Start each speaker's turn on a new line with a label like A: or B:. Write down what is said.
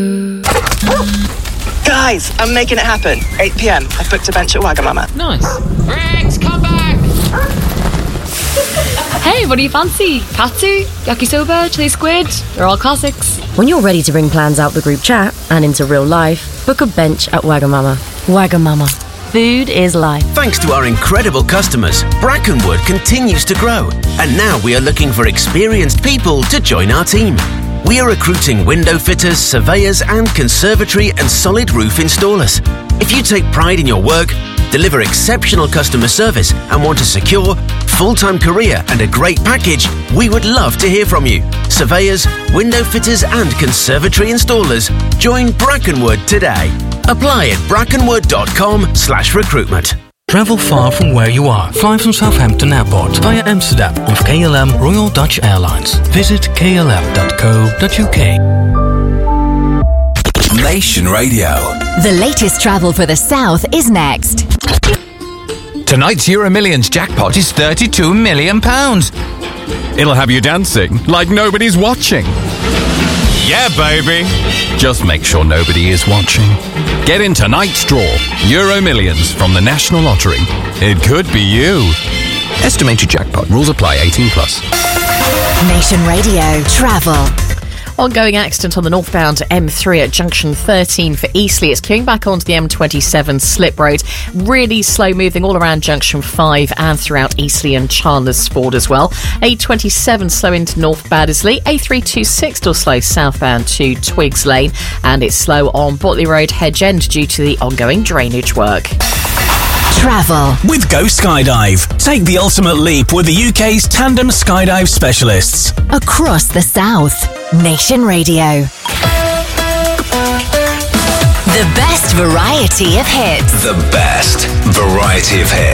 A: Guys, I'm making it happen. 8 p.m. I've booked a bench at Wagamama.
B: Nice.
C: Rex, come back!
D: Hey, what do you fancy? Katsu, yakisoba, chili squid? They're all classics.
E: When you're ready to bring plans out the group chat and into real life, book a bench at Wagamama. Wagamama. Food is life.
F: Thanks to our incredible customers, Brackenwood continues to grow. And now we are looking for experienced people to join our team. We are recruiting window fitters, surveyors and conservatory and solid roof installers. If you take pride in your work, deliver exceptional customer service and want a secure, full-time career and a great package, we would love to hear from you. Surveyors, window fitters and conservatory installers, join Brackenwood today. Apply at brackenwood.com/recruitment.
G: Travel far from where you are. Fly from Southampton Airport via Amsterdam with KLM Royal Dutch Airlines. Visit klm.co.uk.
H: Nation Radio.
I: The latest travel for the South is next.
J: Tonight's Euro Millions jackpot is £32 million. It'll have you dancing like nobody's watching. Yeah, baby. Just make sure nobody is watching. Get in tonight's draw. Euro Millions from the National Lottery. It could be you. Estimated jackpot. Rules apply. 18+.
I: Nation Radio Travel.
B: Ongoing accident on the northbound M3 at junction 13 for Eastleigh. It's queuing back onto the M27 slip road. Really slow moving all around junction 5 and throughout Eastleigh and Chandler's Ford as well. A27 slow into North Baddesley. A326 still slow southbound to Twigs Lane. And it's slow on Botley Road Hedge End due to the ongoing drainage work.
I: Travel.
H: With Go Skydive. Take the ultimate leap with the UK's tandem skydive specialists.
I: Across the South. Nation Radio. The best variety of hits.
H: The best variety of hits.